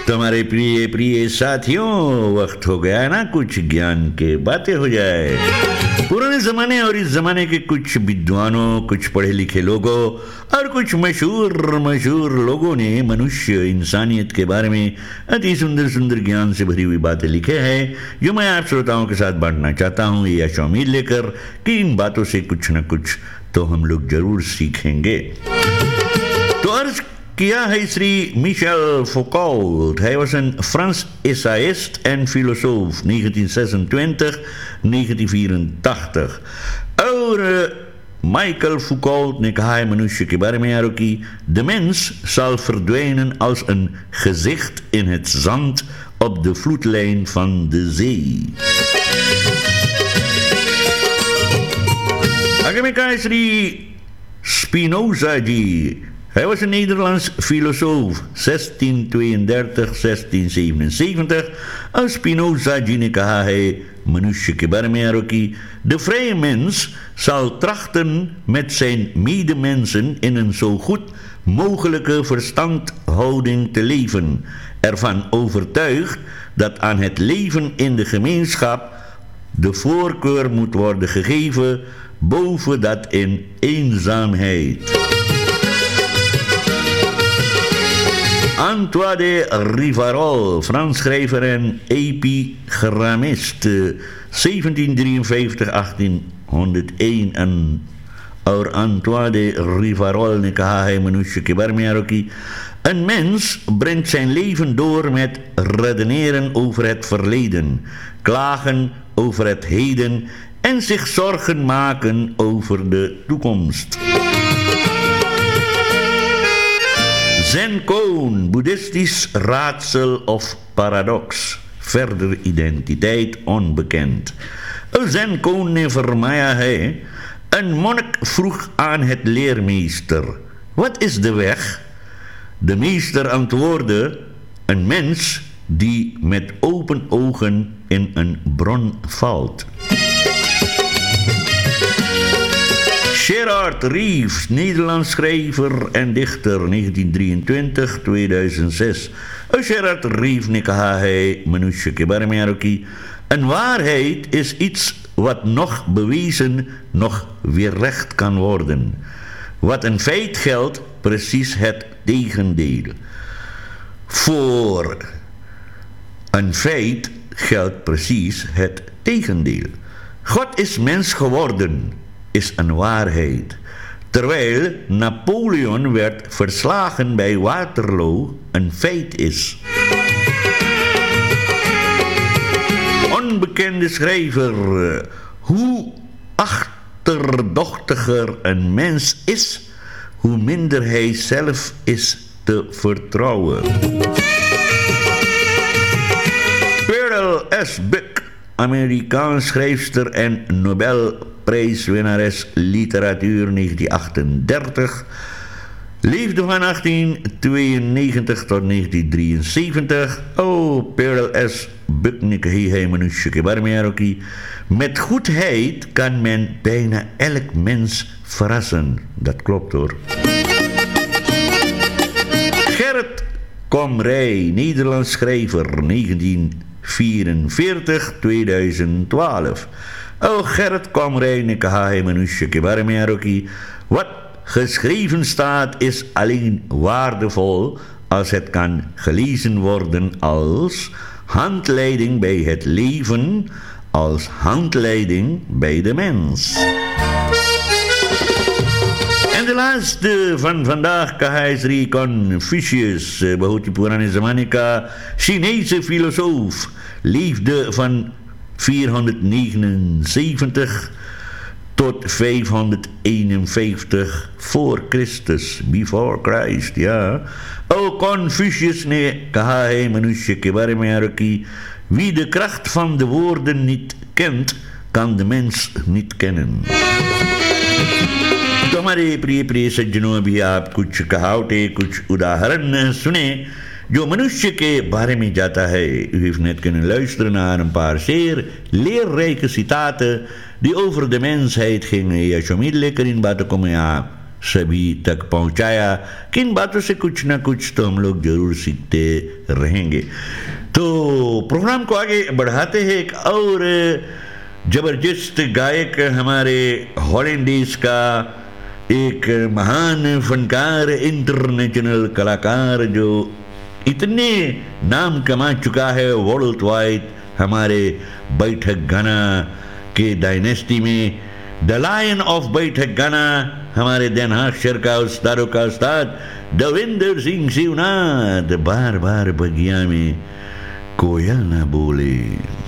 तो हमारे प्रिय प्रिय साथियों, वक्त हो गया है ना कुछ ज्ञान के बातें हो जाए। पुराने जमाने और इस जमाने के कुछ विद्वानों, कुछ पढ़े लिखे लोगों और कुछ मशहूर लोगों ने मनुष्य इंसानियत के बारे में अति सुंदर सुंदर ज्ञान से भरी हुई बातें लिखे हैं, जो मैं आप श्रोताओं के साथ बांटना चाहता हूँ, ये आशा उम्मीद लेकर कि इन बातों से कुछ न कुछ तो हम लोग जरूर सीखेंगे। तो अर्ज किया है Shri Michel Foucault. Hij was een Frans essayist en filosoof, 1926-1984. और Michel Foucault ने कहा है मनुष्य के बारे में यारों की, de mens zal verdwijnen als een gezicht in het zand op de vloedlijn van de zee. आगे में कहा है श्री Spinoza जी. Hij was een Nederlands filosoof, 1632-1677. और Spinoza जी ने कहा है मनुष्य के बारे में यारों की, de vrije mens zal trachten met zijn medemensen in een zo goed mogelijke verstandhouding te leven, ervan overtuigd dat aan het leven in de gemeenschap de voorkeur moet worden gegeven boven dat in eenzaamheid. Antoine de Rivarol, Frans schrijver en epigrammist, 1753-1801. और Antoine de Rivarol ने कहा है मनुष्य के बारे में यारों की, een mens brengt zijn leven door met redeneren over het verleden, klagen over het heden en zich zorgen maken over de toekomst. Zen-koon, boeddhistisch raadsel of paradox, verder identiteit onbekend. Een zen-koon ने फरमाया है, een monnik vroeg aan het leermeester, wat is de weg? De meester antwoordde, een mens die met open ogen in een bron valt. Gerard Reeves, Nederlands schrijver en dichter, 1923-2006. Gerard Reeves ने कहा है मनुष्य के बारे में यारों की, een waarheid is iets wat nog bewezen, nog weerlegd kan worden. Wat een feit geldt, precies het tegendeel. Voor een feit geldt precies het tegendeel. God is mens geworden, is een waarheid. Terwijl Napoleon werd verslagen bij Waterloo een feit is. Onbekende schrijver, hoe achterdochtiger een mens is, hoe minder hij zelf is te vertrouwen. Pearl S. Buck, Amerikaans schrijfster en Nobelprijswinnares literatuur, 1938. Leefde van 1892 tot 1973. Oh, Pearl S. Buck ने कही है मनुष्य के बारे में यारों की, met goedheid kan men bijna elk mens verrassen. Dat klopt hoor. Gerrit Komrij, Nederlands schrijver, 1944-2012. Oh, Gerrit Komrij ने कहा है मनुष्य के बारे में यारों की, wat geschreven staat is alleen waardevol als het kan gelezen worden als handleiding bij het leven, als handleiding bij de mens. En de laatste van vandaag, Sri Confucius, बहुत ही पुराने ज़माने का Chinese filosoof, leefde van 479 tot 551 voor Christus, before Christ, ja. Oh, Confucius ने कहा है मनुष्य के बारे में यारों की, wie de kracht van de woorden niet kent, kan de mens niet kennen. तो हमारे प्रिय प्रिय सज्जनों, अभी आप कुछ कहावतें, कुछ उदाहरण सुने जो मनुष्य के बारे में जाता है. U heeft net kunnen luisteren naar een paar zeer leerrijke citaten die over de mensheid gingen. Ja, zo lekker in baten komen, ja. सभी तक पहुंचाया कि इन बातों से कुछ ना कुछ तो हम लोग जरूर सीखते रहेंगे। तो प्रोग्राम को आगे बढ़ाते हैं, एक और जबरदस्त गायक हमारे हॉलैंडिस का, एक महान फनकार, इंटरनेशनल कलाकार जो इतने नाम कमा चुका है वर्ल्ड वाइड, हमारे बैठक गाना के डायनेस्टी में, द लायन ऑफ बैठक गाना, हमारे देनहाक्षर का उस्तादों का उस्ताद देवेंद्र सिंह शिवनाथ। बार बार बगिया में कोयल ना बोले।